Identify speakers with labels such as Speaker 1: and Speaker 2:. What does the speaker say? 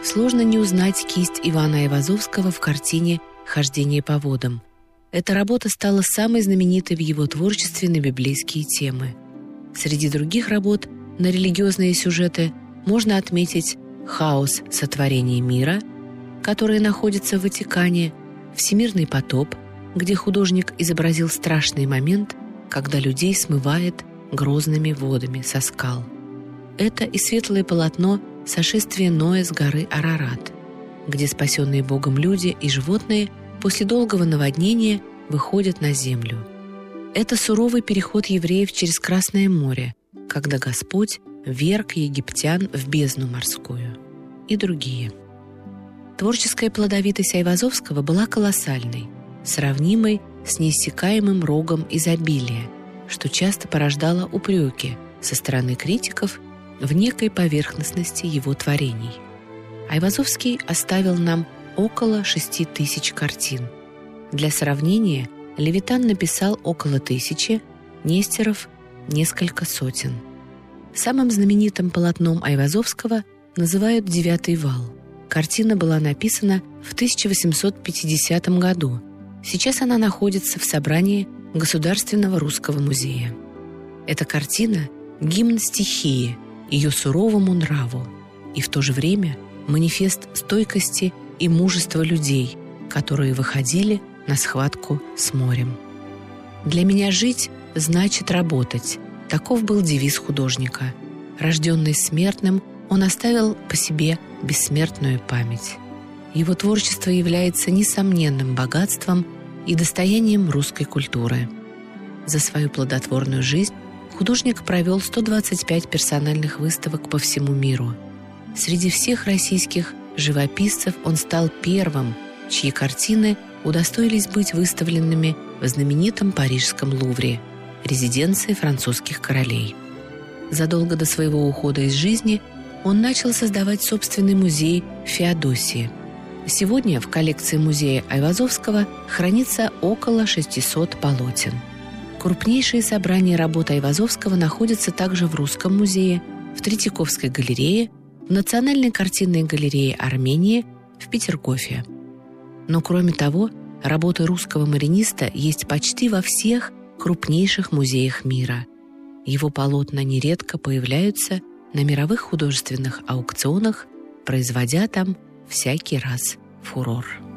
Speaker 1: сложно не узнать кисть Ивана Айвазовского в картине «Хождение по водам». Эта работа стала самой знаменитой в его творчестве на библейские темы. Среди других работ на религиозные сюжеты можно отметить «Хаос сотворения мира», который находится в Ватикане, «Всемирный потоп», где художник изобразил страшный момент, когда людей смывает грозными водами со скал. Это и светлое полотно «Сошествие Ноя с горы Арарат», где спасенные Богом люди и животные после долгого наводнения выходят на землю. Это суровый переход евреев через Красное море, когда Господь вверг египтян в бездну морскую. И другие. Творческая плодовитость Айвазовского была колоссальной, сравнимой с неиссякаемым рогом изобилия, что часто порождало упреки со стороны критиков в некой поверхностности его творений. Айвазовский оставил нам около 6000 картин. Для сравнения, Левитан написал около 1000, Нестеров — несколько сотен. Самым знаменитым полотном Айвазовского называют «Девятый вал». Картина была написана в 1850 году. Сейчас она находится в собрании Государственного русского музея. Эта картина — гимн стихии, ее суровому нраву, и в то же время манифест стойкости и мужества людей, которые выходили на схватку с морем. «Для меня жить значит работать», — таков был девиз художника. Рожденный смертным, он оставил по себе бессмертную память. Его творчество является несомненным богатством и достоянием русской культуры. За свою плодотворную жизнь художник провел 125 персональных выставок по всему миру. Среди всех российских живописцев он стал первым, чьи картины удостоились быть выставленными в знаменитом парижском Лувре, резиденции французских королей. Задолго до своего ухода из жизни он начал создавать собственный музей в Феодосии. Сегодня в коллекции музея Айвазовского хранится около 600 полотен. Крупнейшие собрания работ Айвазовского находятся также в Русском музее, в Третьяковской галерее, в Национальной картинной галерее Армении, в Петергофе. Но кроме того, работы русского мариниста есть почти во всех крупнейших музеях мира. Его полотна нередко появляются на мировых художественных аукционах, производя там всякий раз фурор.